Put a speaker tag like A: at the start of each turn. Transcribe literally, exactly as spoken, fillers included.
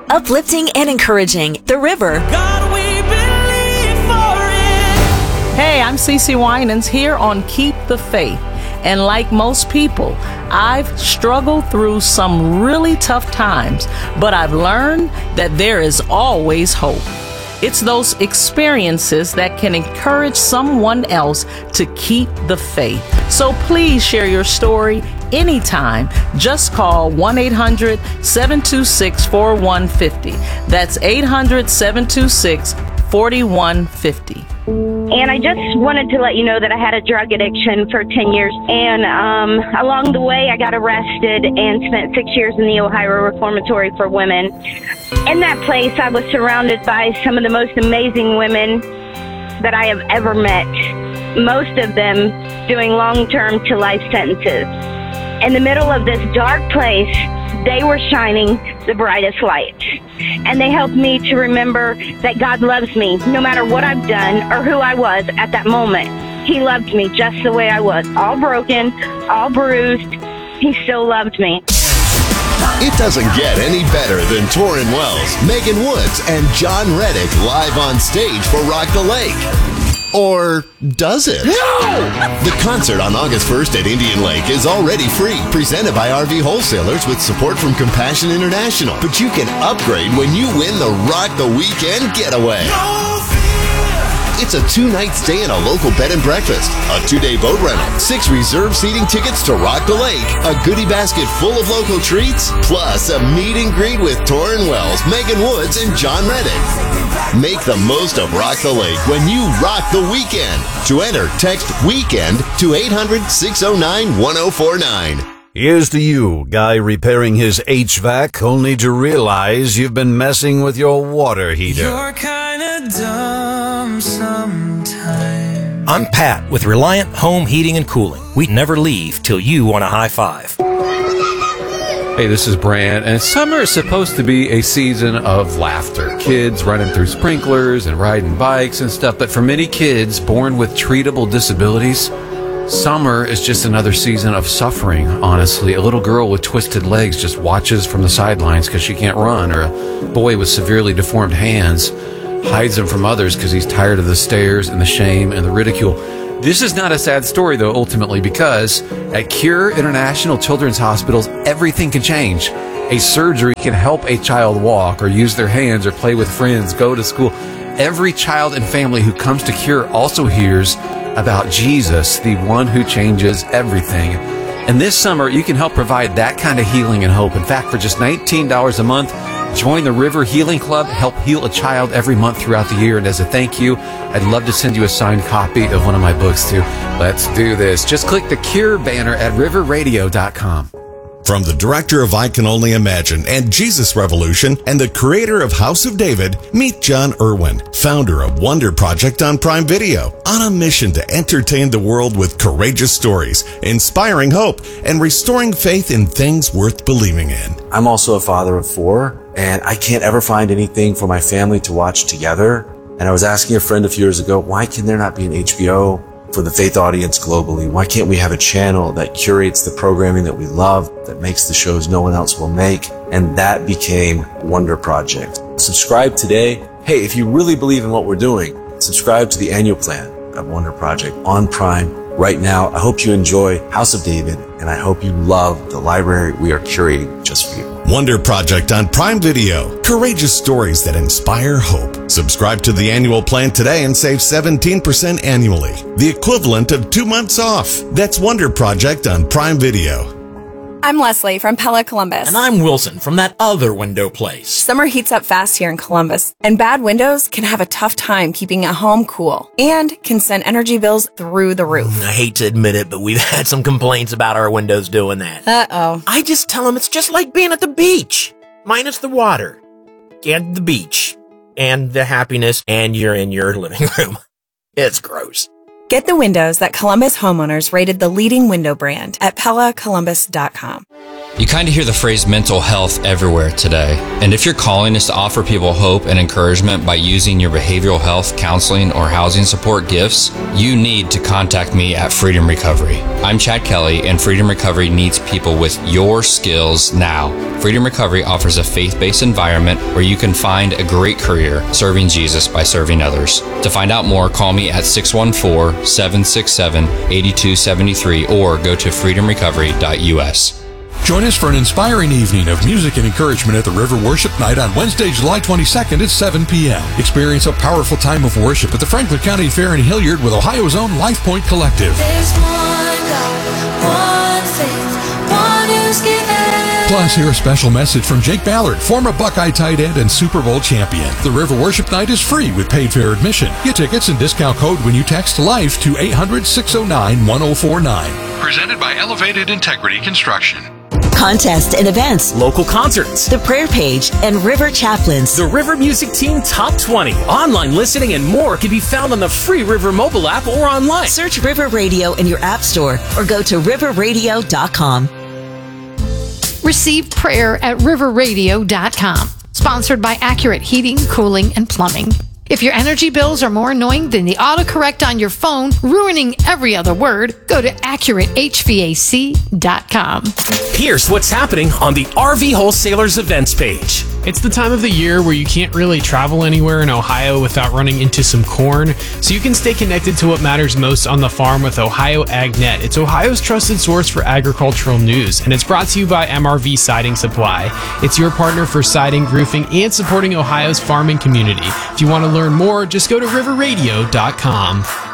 A: Uplifting and encouraging. The River.
B: God, we believe for it.
C: Hey, I'm Cece Winans here on Keep the Faith. And like most people, I've struggled through some really tough times, but I've learned that there is always hope. It's those experiences that can encourage someone else to keep the faith. So please share your story anytime. Just call one eight hundred seven two six four one five zero. That's eight hundred seven two six four one five zero.
D: And I just wanted to let you know that I had a drug addiction for ten years. And um, along the way, I got arrested and spent six years in the Ohio Reformatory for Women. In that place, I was surrounded by some of the most amazing women that I have ever met, most of them doing long-term to life sentences. In the middle of this dark place, they were shining the brightest light. And they helped me to remember that God loves me no matter what I've done or who I was at that moment. He loved me just the way I was, all broken, all bruised. He still loved me.
E: It doesn't get any better than Torrin Wells, Megan Woods, and John Reddick live on stage for Rock the Lake. Or does it?
F: No!
E: The concert on August first at Indian Lake is already free, presented by R V Wholesalers with support from Compassion International. But you can upgrade when you win the Rock the Weekend Getaway.
B: No fear.
E: It's a two-night stay in a local bed and breakfast, a two-day boat rental, six reserved seating tickets to Rock the Lake, a goodie basket full of local treats, plus a meet and greet with Torrin Wells, Megan Woods, and John Reddick. Make the most of Rock the Lake when you rock the weekend. To enter, text WEEKEND to eight hundred six oh nine one oh four nine.
G: Here's to you, guy repairing his H V A C only to realize you've been messing with your water heater.
B: You're kinda dumb sometimes.
H: I'm Pat with Reliant Home Heating and Cooling. We never leave till you want a high five.
I: Hey, this is Brand, and summer is supposed to be a season of laughter. Kids running through sprinklers and riding bikes and stuff, but for many kids born with treatable disabilities, summer is just another season of suffering, honestly. A little girl with twisted legs just watches from the sidelines because she can't run, or a boy with severely deformed hands hides them from others because he's tired of the stares and the shame and the ridicule. This is not a sad story, though, ultimately, because at Cure International Children's Hospitals, everything can change. A surgery can help a child walk or use their hands or play with friends, go to school. Every child and family who comes to Cure also hears about Jesus, the one who changes everything. And this summer, you can help provide that kind of healing and hope. In fact, for just nineteen dollars a month, join the River Healing Club, help heal a child every month throughout the year. And as a thank you, I'd love to send you a signed copy of one of my books too. Let's do this. Just click the Cure banner at river radio dot com.
E: From the director of I Can Only Imagine and Jesus Revolution and the creator of House of David, meet John Irwin, founder of Wonder Project on Prime Video, on a mission to entertain the world with courageous stories, inspiring hope, and restoring faith in things worth believing in.
J: I'm also a father of four, and I can't ever find anything for my family to watch together. And I was asking a friend a few years ago, why can there not be an H B O for the faith audience globally? Why can't we have a channel that curates the programming that we love, that makes the shows no one else will make? And that became Wonder Project. Subscribe today. Hey, if you really believe in what we're doing, subscribe to the annual plan of Wonder Project on Prime right now. I hope you enjoy House of David, and I hope you love the library we are curating just for you.
E: Wonder Project on Prime Video. Courageous stories that inspire hope. Subscribe to the annual plan today and save seventeen percent annually. The equivalent of two months off. That's Wonder Project on Prime Video.
K: I'm Leslie from Pella Columbus.
H: And I'm Wilson from that other window place.
K: Summer heats up fast here in Columbus, and bad windows can have a tough time keeping a home cool and can send energy bills through the roof.
H: I hate to admit it, but we've had some complaints about our windows doing that.
K: Uh-oh.
H: I just tell them it's just like being at the beach, minus the water and the beach and the happiness, and you're in your living room. It's gross.
K: Get the windows that Columbus homeowners rated the leading window brand at Pella Columbus dot com.
F: You kind of hear the phrase mental health everywhere today. And if your calling is to offer people hope and encouragement by using your behavioral health, counseling, or housing support gifts, you need to contact me at Freedom Recovery. I'm Chad Kelly, and Freedom Recovery needs people with your skills now. Freedom Recovery offers a faith-based environment where you can find a great career serving Jesus by serving others. To find out more, call me at six one four, seven six seven, eight two seven three or go to freedom recovery dot U S.
L: Join us for an inspiring evening of music and encouragement at the River Worship Night on Wednesday, July twenty-second at seven p.m. Experience a powerful time of worship at the Franklin County Fair in Hilliard with Ohio's own Life Point Collective.
B: There's one God, one faith, one who's given.
L: Plus, hear a special message from Jake Ballard, former Buckeye tight end and Super Bowl champion. The River Worship Night is free with paid fare admission. Get tickets and discount code when you text LIFE to eight hundred, six oh nine, one oh four nine. Presented by Elevated Integrity Construction.
A: Contests and events,
M: local concerts,
A: the prayer page, and River Chaplains.
M: The River Music Team Top twenty, online listening, and more can be found on the free River mobile app or online.
A: Search River Radio in your app store or go to river radio dot com.
N: Receive prayer at river radio dot com. Sponsored by Accurate Heating, Cooling, and Plumbing. If your energy bills are more annoying than the autocorrect on your phone, ruining every other word, go to accurate H V A C dot com.
M: Here's what's happening on the R V Wholesalers events page.
O: It's the time of the year where you can't really travel anywhere in Ohio without running into some corn, so you can stay connected to what matters most on the farm with Ohio AgNet. It's Ohio's trusted source for agricultural news, and it's brought to you by M R V Siding Supply. It's your partner for siding, roofing, and supporting Ohio's farming community. If you want to learn more, just go to river radio dot com.